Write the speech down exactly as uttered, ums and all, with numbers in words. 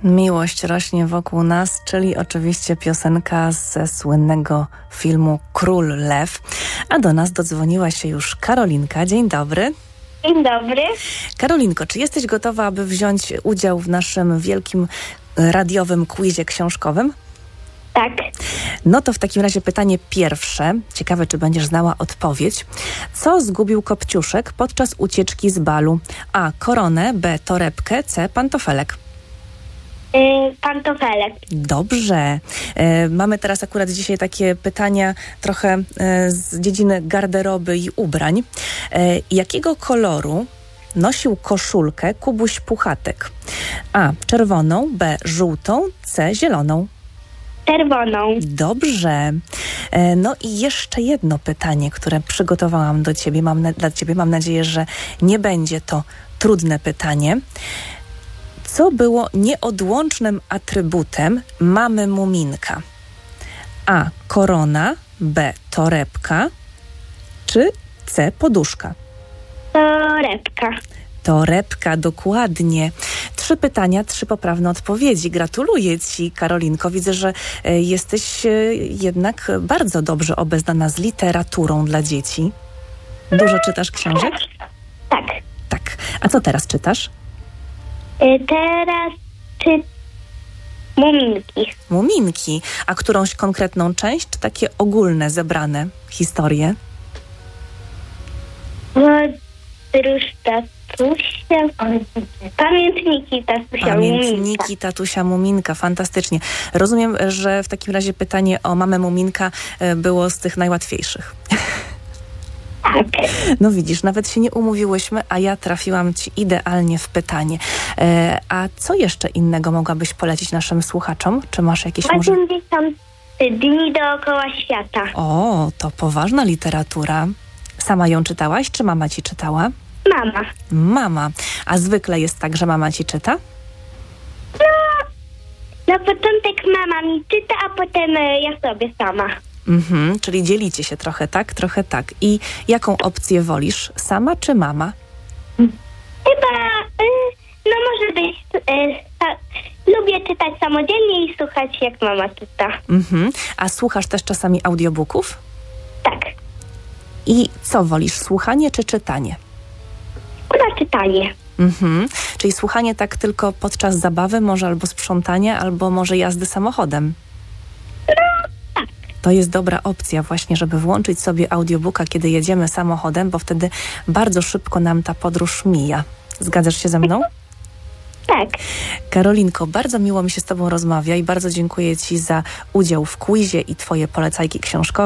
Miłość rośnie wokół nas, czyli oczywiście piosenka ze słynnego filmu Król Lew. A do nas dodzwoniła się już Karolinka. Dzień dobry. Dzień dobry. Karolinko, czy jesteś gotowa, aby wziąć udział w naszym wielkim radiowym quizie książkowym? Tak. No to w takim razie pytanie pierwsze. Ciekawe, czy będziesz znała odpowiedź. Co zgubił Kopciuszek podczas ucieczki z balu? A. Koronę, B. Torebkę, C. Pantofelek. Yy, pantofelek. Dobrze. E, mamy teraz akurat dzisiaj takie pytania trochę e, z dziedziny garderoby i ubrań. E, jakiego koloru nosił koszulkę Kubuś Puchatek? A. Czerwoną, B. Żółtą, C. Zieloną. Czerwoną. Dobrze. E, no i jeszcze jedno pytanie, które przygotowałam do ciebie. Mam na, dla ciebie. Mam nadzieję, że nie będzie to trudne pytanie. Co było nieodłącznym atrybutem mamy Muminka? A. Korona, B. Torebka, czy C. Poduszka? Torebka. Torebka, dokładnie. Trzy pytania, trzy poprawne odpowiedzi. Gratuluję ci, Karolinko. Widzę, że e, jesteś e, jednak bardzo dobrze obeznana z literaturą dla dzieci. Dużo czytasz książek? Tak. Tak. A co teraz czytasz? Yy, teraz czy Muminki. Muminki. A którąś konkretną część, czy takie ogólne, zebrane historie? Podróż tatusia. Pamiętniki tatusia Muminka. Pamiętniki tatusia Muminka. Fantastycznie. Rozumiem, że w takim razie pytanie o mamę Muminka e, było z tych najłatwiejszych. Tak. No widzisz, nawet się nie umówiłyśmy, a ja trafiłam ci idealnie w pytanie. E, a co jeszcze innego mogłabyś polecić naszym słuchaczom? Czy masz jakieś może... osiemdziesiąt dni dookoła świata. O, to poważna literatura. Sama ją czytałaś, czy mama ci czytała? Mama. Mama. A zwykle jest tak, że mama ci czyta? Na początek mama mi czyta, a potem e, ja sobie sama. Mhm, czyli dzielicie się trochę tak, trochę tak. I jaką opcję wolisz? Sama czy mama? Chyba, y, no może być, y, sa- lubię czytać samodzielnie i słuchać, jak mama czyta. Mhm. A słuchasz też czasami audiobooków? Tak, I co wolisz, słuchanie czy czytanie? chyba czytanie. Mhm. Czyli słuchanie tak tylko podczas zabawy, może albo sprzątania, albo może jazdy samochodem? To jest dobra opcja właśnie, żeby włączyć sobie audiobooka, kiedy jedziemy samochodem, bo wtedy bardzo szybko nam ta podróż mija. Zgadzasz się ze mną? Tak. Karolinko, bardzo miło mi się z tobą rozmawia i bardzo dziękuję ci za udział w quizie i twoje polecajki książkowe.